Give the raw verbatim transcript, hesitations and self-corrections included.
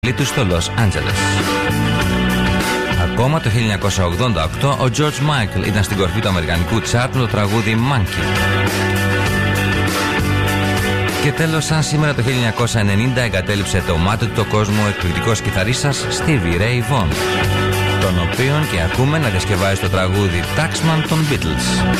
του στο Λος Άντζελες. Ακόμα το χίλια εννιακόσια ογδόντα οκτώ ο George Michael ήταν στην κορφή του αμερικανικού τσάρτ με το τραγούδι Monkey. Και τέλος, σαν σήμερα το χίλια εννιακόσια ενενήντα εγκατέλειψε το μάτι του το κόσμο ο εκπληκτικός κιθαρίστας Stevie Ray Vaughan, τον οποίον και ακούμε να διασκευάζει το τραγούδι Taxman των Beatles.